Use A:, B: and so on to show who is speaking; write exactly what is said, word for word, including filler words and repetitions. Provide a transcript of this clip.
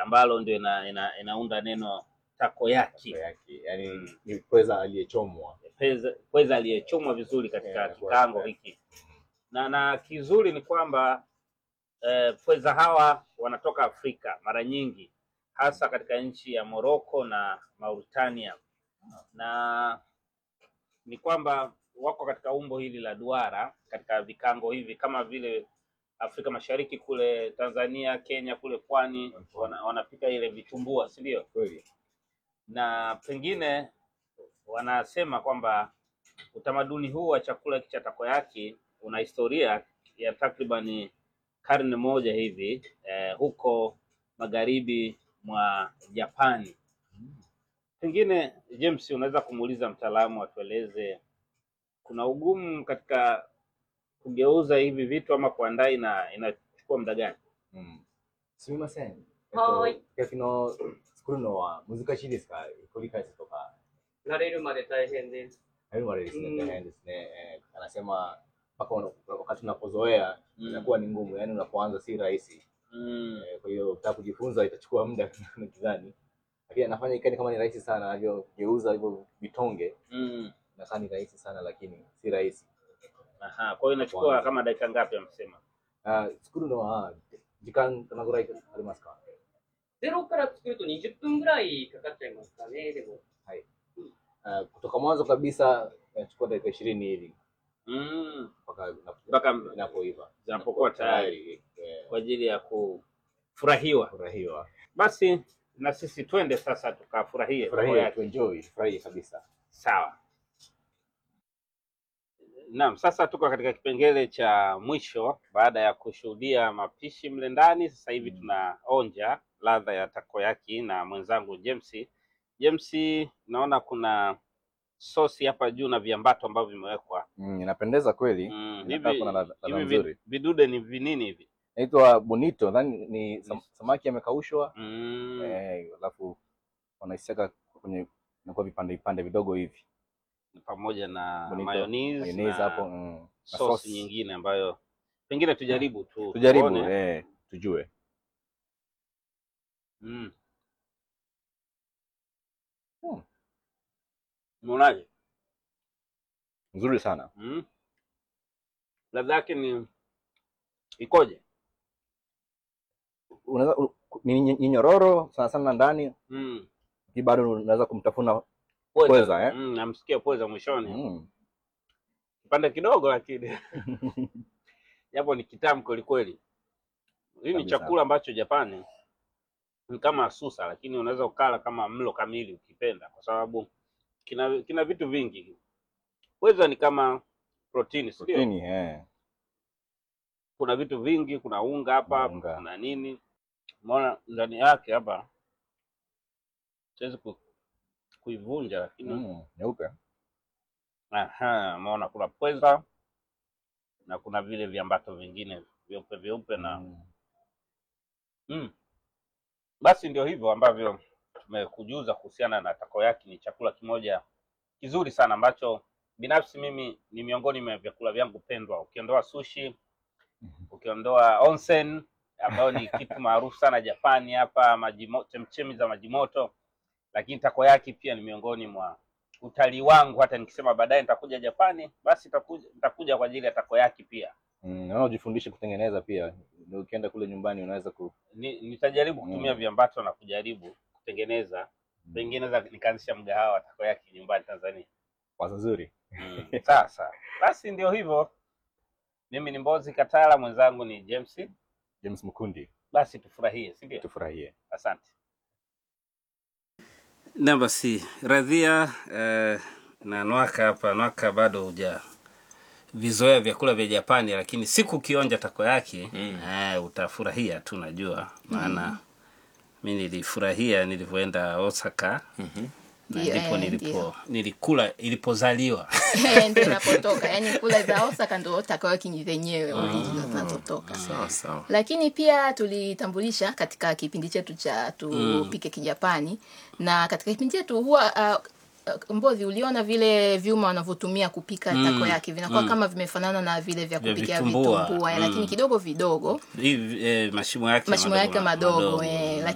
A: ambalo ndio ina, ina, inaunda neno takoyaki.
B: Takoyaki, yani mm. ni pweza aliyechomwa.
A: Pweza pweza aliyechomwa vizuri katika yeah, kikaango hiki. Na na kizuri ni kwamba eh, pweza hawa wanatoka Afrika mara nyingi, hasa katika nchi ya Morocco na Mauritania. Na ni kwamba wako katika umbo hili la duara katika vikango hivi, kama vile Afrika Mashariki kule Tanzania, Kenya kule pwani wanapika wana ile vitumbua, si ndio?
B: Kweli.
A: Na pengine wanasema kwamba utamaduni huu wa chakula cha takoyaki una historia ya takriban karne moja hivi eh, huko magharibi mwa Japani. Pengine James, unaweza kumuuliza mtaalamu atueleze kuna ugumu katika kugeuza hivi vitu ama kuandaa ina inachukua muda gani?
B: Mm. Sumimasen. Hoi. Yakino tsukuru no wa muzukashii desu ka? Kurikashi toka.
C: Nareru made taihen desu.
B: Nareru made desu ne, taihen desu ne. Anasema mpaka wakati unapozoea inakuwa ni ngumu, yani unapoanza si rahisi. Mm. Kwa hiyo ukitaka kujifunza itachukua muda kidhani. Lakini anafanya ikani kama ni rahisi sana, anavyogeuza hivyo vitonge. Mm. Na ni rahisi sana lakini si rahisi.
A: Aha, kwa hiyo inachukua kama dakika ngapi amsema?
B: Ah, tsukuru no wa jikan donogurai arimasu ka?
C: zero kara tsukuru to twenty分ぐらいかかっちゃいますかね、でも。
B: はい。Ah, kutoka mwanzo kabisa inachukua dakika ishirini hivi.
A: Mm.
B: Mpaka
A: mpaka
B: inapoiva.
A: Zinapokuwa tayari kwa ajili ya kufurahiwa.
B: Furahiwa.
A: Basi na sisi twende sasa tukafurahie.
B: Furahie, tu enjoy, furahie kabisa.
A: Sawa. Naam, sasa tuko katika kipengele cha mwisho baada ya kushuhudia mapishi mle ndani. Sasa hivi mm. tunaonja ladha ya takoyaki na mwenzangu James. James, naona kuna sosi hapa juu na viambato ambavyo vimewekwa.
B: Mm, inapendeza kweli.
A: Mm, hivi kuna ladha nzuri. Vidude ni vinini hivi?
B: Inaitwa bonito, ndani ni sam, samaki amekaushwa.
A: Mm.
B: Eh, alafu wanaiseka kwenye inakuwa vipande vipande vidogo hivi.
A: Pamoja na mayonnaise,
B: mayonnaise hapo, mm,
A: sauce nyingine ambayo pengine tujaribu tu.
B: Tujaribu eh, tujue.
A: Mm. Hmm. Unaonaje?
B: Nzuri sana.
A: Mm. Ladha yake ni ikoje?
B: Unaweza ni nyororo sana sana ndani.
A: Mm.
B: Bado unaweza kumtafuna pweza eh?
A: Mm, namsikia pweza mwishoni.
B: Mm.
A: Kipande kidogo lakini japo ni kitamu kweli kweli. Hii ni chakula ambacho Japani ni kama susa, lakini unaweza ukala kama mlo kamili ukipenda, kwa sababu kina kina vitu vingi. Pweza ni kama protein, sio?
B: Protein eh.
A: Kuna vitu vingi, kuna unga hapa,
B: unga.
A: Kuna nini? Umeona ndani yake hapa. Siwezi ku kuivunja lakini
B: mm, nyeupe.
A: Aha, umeona kuna pweza na kuna vile viambato vingine vyeupe vyeupe na mm. Mm. Basi ndio hivyo ambavyo tumekujuza kuhusiana na takoyaki. Ni chakula kimoja kizuri sana ambacho binafsi mimi ni miongoni mwa vyakula vyangu pendwa. Ukiondoa sushi, ukiondoa onsen ambayo ni kitu maarufu sana Japani hapa, maji moto, chemchemi za maji moto, lakini takoyaki pia ni miongoni mwa utalii wangu. Hata nikisema baadaye nitakuja Japani, basi nitakuja nitakuja kwa ajili ya takoyaki pia.
B: Mm, na ujifundishe kutengeneza pia. Ndio ukienda kule nyumbani unaweza ku
A: Ni, nitajaribu kutumia mm. viambato na kujaribu kutengeneza. Mm. Pengine naweza nikaanzisha mgahawa wa takoyaki nyumbani Tanzania.
B: Wazo zuri.
A: Mm. Sasa, basi ndio hivyo. Mimi ni Mbozi Katala, mwenzangu ni James
B: James Mukundi.
A: Basi tufurahie, si ndio?
B: Tufurahie.
A: Asante. Na basi radhia eh, na Nwaka hapa. Nwaka bado huja vizoea vyakula vya Japani, lakini siku kionja takoyaki mm. eh, utafurahia tu, najua maana mm. mimi nilifurahia nilipoenda Osaka. Mhm. Na ndipo nilipo nilikula ilipozaliwa.
D: Ndio napotoka. Yaani kula za Osaka ndio takoyaki zenyewe original zinazotoka.
B: Sawa sawa.
D: Lakini pia tulitambulisha katika kipindi chetu cha tupike Kijapani, na katika kipindi chetu huwa uh, Mbozi, uliona vile vyuma wanavyotumia kupika mm. takoyaki vinakuwa mm. kama vimefanana na vile vya kupikia vitumbua, mm. lakini kidogo vidogo.
A: Hivi eh, mashimo yake
D: mashimo yake madogo, madogo eh,